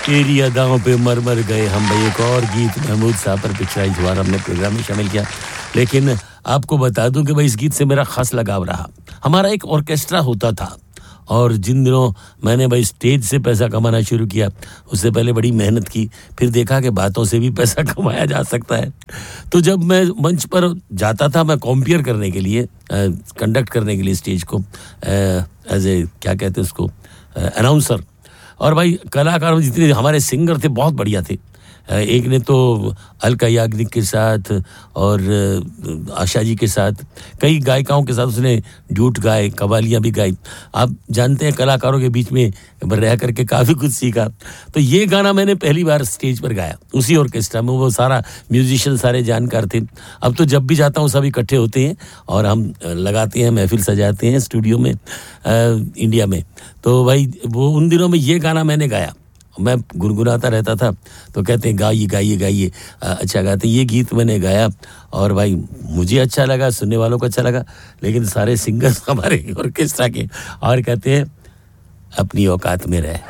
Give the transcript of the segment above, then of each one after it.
तेरी अदाओं पे मर मर गए हम भाई एक और गीत महमूद साहब पर पिछला इतवार हमने प्रोग्राम में शामिल किया लेकिन आपको बता दूं कि भाई इस गीत से मेरा खास लगाव रहा हमारा एक ऑर्केस्ट्रा होता था और जिन दिनों मैंने भाई स्टेज से पैसा कमाना शुरू किया उससे पहले बड़ी मेहनत की फिर देखा कि बातों से भी पैसा कमाया जा सकता है तो जब मैं मंच पर जाता था मैं कंपेयर करने के लिए कंडक्ट करने के लिए स्टेज को एज ए क्या कहते हैं उसको अनाउंसर और भाई कलाकार जितने हमारे सिंगर थे बहुत बढ़िया थे एक ने तो अलका याग्निक के साथ और आशा जी के साथ कई गायिकाओं के साथ उसने ड्यूट गाए कवालियाँ भी गाई आप जानते हैं कलाकारों के बीच में रह करके काफ़ी कुछ सीखा तो ये गाना मैंने पहली बार स्टेज पर गाया उसी ऑर्केस्ट्रा में वो सारा म्यूजिशियन सारे जानकार थे अब तो जब भी जाता हूँ सब इकट्ठे होते हैं और हम लगाते हैं महफिल सजाते हैं स्टूडियो में इंडिया में तो भाई वो उन दिनों में ये गाना मैंने गाया मैं गुनगुनाता रहता था तो कहते हैं गाइए गाइए गाइए अच्छा गाते ये गीत मैंने गाया और भाई मुझे अच्छा लगा सुनने वालों को अच्छा लगा लेकिन सारे सिंगर्स हमारे ऑर्केस्ट्रा के और कहते हैं अपनी औकात में रह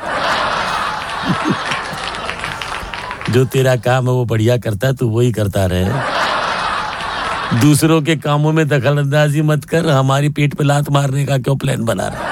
जो तेरा काम है वो बढ़िया करता है तू वही करता रहे दूसरों के कामों में दखलंदाजी मत कर हमारी पेट पे लात मारने का क्यों प्लान बना रहा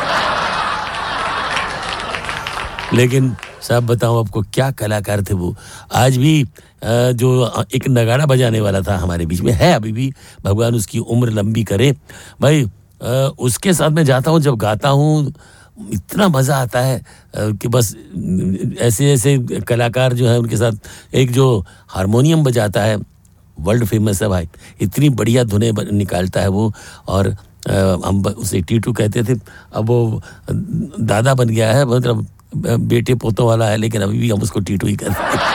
लेकिन सब बताऊं आपको क्या कलाकार थे वो आज भी जो एक नगाड़ा बजाने वाला था हमारे बीच में है अभी भी भगवान उसकी उम्र लंबी करे भाई उसके साथ मैं जाता हूं जब गाता हूं इतना मज़ा आता है कि बस ऐसे ऐसे कलाकार जो है उनके साथ एक जो हारमोनियम बजाता है वर्ल्ड फेमस है भाई इतनी बढ़िया धुनें निकालता है वो और हम उसे टीटू कहते थे अब वो दादा बन गया है मतलब बेटे पोतों वाला है लेकिन अभी भी हम उसको टीटू ही कहते हैं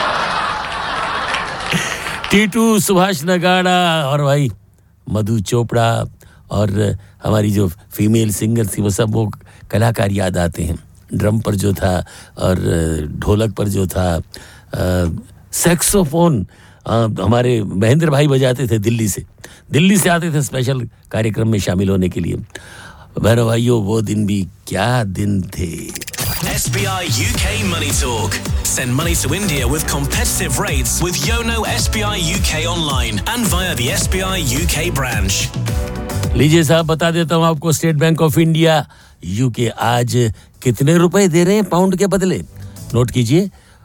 टीटू सुभाष नगाड़ा और भाई मधु चोपड़ा और हमारी जो फीमेल सिंगर थी वो सब वो कलाकार याद आते हैं ड्रम पर जो था और ढोलक पर जो था सैक्सोफोन हमारे महेंद्र भाई बजाते थे दिल्ली से आते थे स्पेशल कार्यक्रम में शामिल होने के लिए बहनों भाइयों वो दिन भी क्या दिन थे SBI UK Money Talk. Send money to India with competitive rates with Yono SBI UK online and via the SBI UK branch. लीजिए साहब बता देता हूँ आपको state bank of India UK आज कितने रुपए दे रहे हैं पाउंड के बदले नोट कीजिए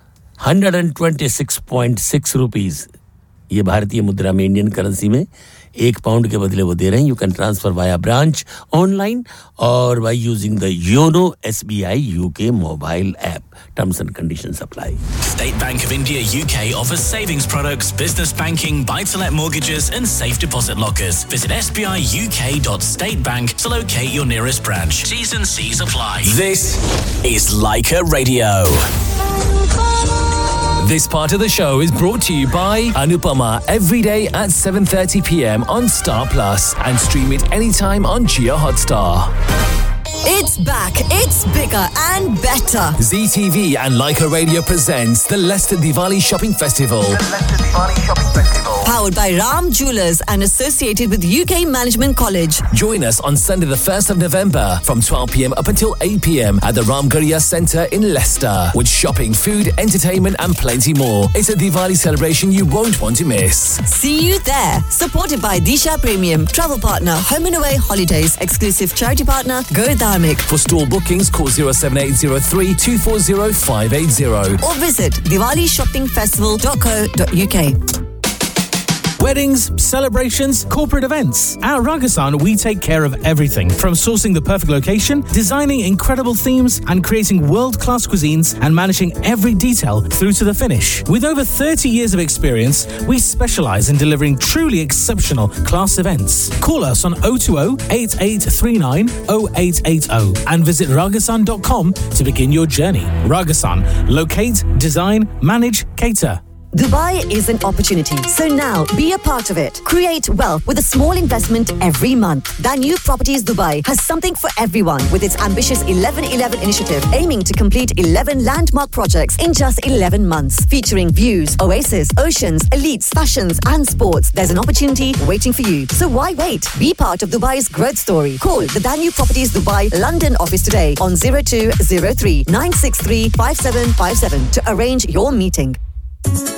126.6 रुपीस ये भारतीय मुद्रा में इंडियन करेंसी में एक पाउंड के बदले वो दे रहे हैं you can transfer via branch online और by using the YONO SBI UK mobile app terms and conditions apply State Bank of India UK offers savings products, business banking, buy-to-let mortgages and safe deposit lockers. Visit sbiuk.statebank to locate your nearest branch. T's and C's apply. This is Leica Radio. This part of the show is brought to you by Anupama every day at 7:30 p.m. on Star Plus and stream it anytime on Jio Hotstar. It's back, it's bigger and better. ZTV and Leica Radio presents the Leicester Diwali Shopping Festival. Powered by Ram Jewellers and associated with UK Management College. Join us on Sunday the 1st of November from 12 p.m. up until 8 p.m. at the Ramgarhia Centre in Leicester with shopping, food, entertainment and plenty more. It's a Diwali celebration you won't want to miss. See you there. Supported by Disha Premium, travel partner, Home and Away Holidays, exclusive charity partner, Gurudharmik. For store bookings, call 07803 240 580. Or visit diwalishoppingfestival.co.uk. Weddings, celebrations, corporate events. At Ragasan, we take care of everything from sourcing the perfect location, designing incredible themes, and creating world-class cuisines and managing every detail through to the finish. With over 30 years of experience, we specialize in delivering truly exceptional class events. Call us on 020-8839-0880 and visit ragasan.com to begin your journey. Ragasan, locate, design, manage, cater. Dubai is an opportunity. So now, be a part of it. Create wealth with a small investment every month. Danube Properties Dubai has something for everyone with its ambitious 11-11 initiative, aiming to complete 11 landmark projects in just 11 months. Featuring views, oasis, oceans, elites, fashions and sports. There's an opportunity waiting for you. So why wait? Be part of Dubai's growth story. Call the Danube Properties Dubai London office today on 0203 963 5757 to arrange your meeting.